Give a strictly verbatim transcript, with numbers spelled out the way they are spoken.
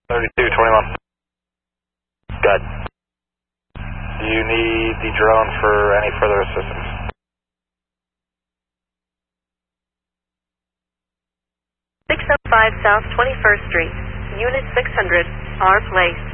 thirty-two twenty-one. Good. Do you need the drone for any further assistance? six oh five South twenty-first Street, Unit six hundred, R Place.